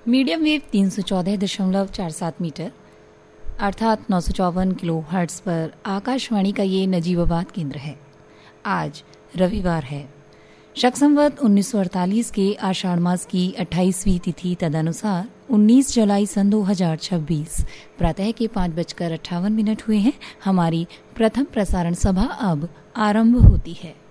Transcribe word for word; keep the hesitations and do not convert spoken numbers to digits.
Medium wave तीन सौ चौदह दशमलव चार सात मीटर अर्थात नौ सौ चौवन किलो हर्ट्ज पर आकाशवाणी का ये नजीबाबाद केंद्र है। आज रविवार है। शक संवत उन्नीस सौ अड़तालीस के आषाढ़ मास की अट्ठाईसवीं तिथि तदनुसार उन्नीस जुलाई सन दो हजार छब्बीस प्रातः के पाँच बजकर अट्ठावन मिनट हुए हैं। हमारी प्रथम प्रसारण सभा अब आरंभ होती है।